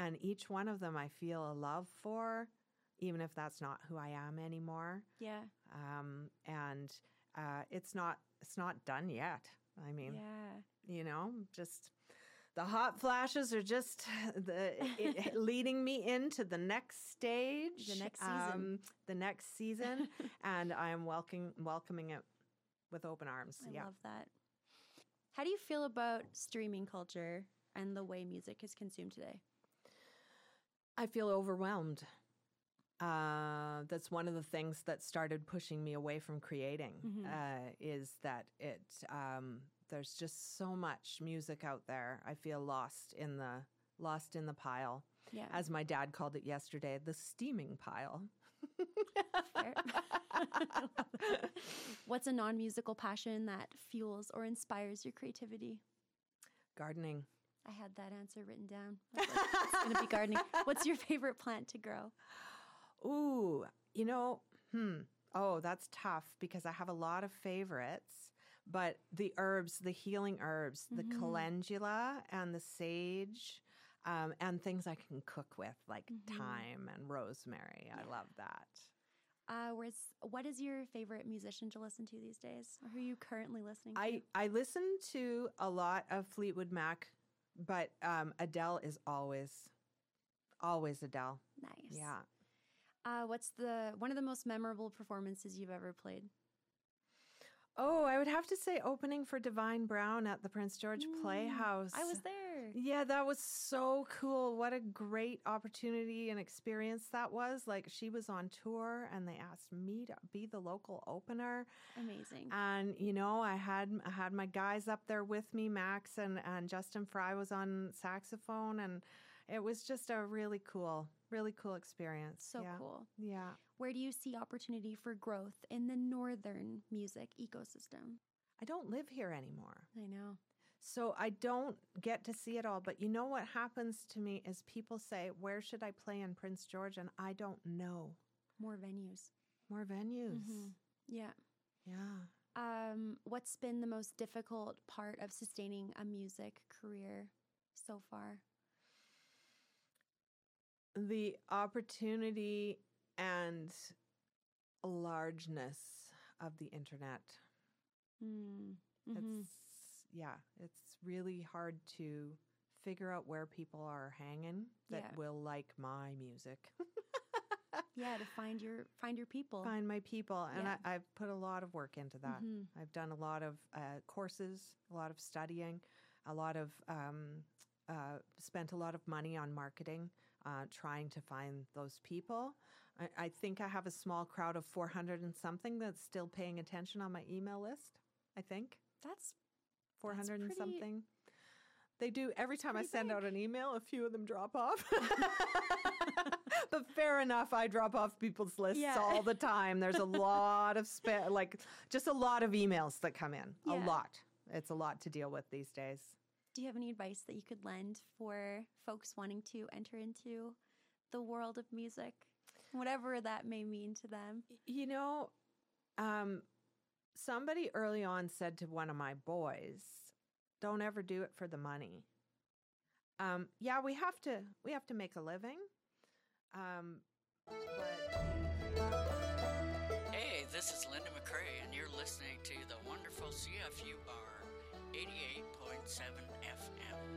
And each one of them I feel a love for, even if that's not who I am anymore. Yeah. And it's not done yet. I mean, just the hot flashes are just leading me into the next stage, the next season, and I am welcoming it with open arms. I love that. How do you feel about streaming culture and the way music is consumed today? I feel overwhelmed. That's one of the things that started pushing me away from creating, is that there's just so much music out there. I feel lost in the pile. Yeah. As my dad called it yesterday, the steaming pile. Fair. What's a non-musical passion that fuels or inspires your creativity? Gardening. I had that answer written down. It's going to be gardening. What's your favorite plant to grow? Ooh, that's tough because I have a lot of favorites, but the herbs, the healing herbs, the calendula and the sage, and things I can cook with like thyme and rosemary. I love that. What is your favorite musician to listen to these days? Or who are you currently listening to? I listen to a lot of Fleetwood Mac, but Adele is always Adele. Nice. Yeah. What's one of the most memorable performances you've ever played? Oh, I would have to say opening for Divine Brown at the Prince George Playhouse. I was there. Yeah, that was so cool. What a great opportunity and experience that was. Like, she was on tour and they asked me to be the local opener. Amazing. And, I had my guys up there with me, Max and Justin Fry was on saxophone, and it was just a really cool experience. So cool. Yeah. Where do you see opportunity for growth in the northern music ecosystem? I don't live here anymore. I know. So I don't get to see it all. But you know what happens to me is people say, where should I play in Prince George? And I don't know. More venues. Mm-hmm. Yeah. Yeah. What's been the most difficult part of sustaining a music career so far? The opportunity and largeness of the internet. It's really hard to figure out where people are hanging that will like my music. To find your people. Find my people. And I've put a lot of work into that. I've done a lot of courses, a lot of studying, a lot of spent a lot of money on marketing, trying to find those people. I think I have a small crowd of 400 and something that's still paying attention on my email list, I think. That's 400 and something. They do. Every time I send out an email, a few of them drop off. But fair enough, I drop off people's lists all the time. There's a lot of just a lot of emails that come in. A lot. It's a lot to deal with these days. Do you have any advice that you could lend for folks wanting to enter into the world of music, whatever that may mean to them? Somebody early on said to one of my boys, don't ever do it for the money. We have to make a living. Hey, this is Linda McCrae, and you're listening to the wonderful CFU Bar 88.7 FM.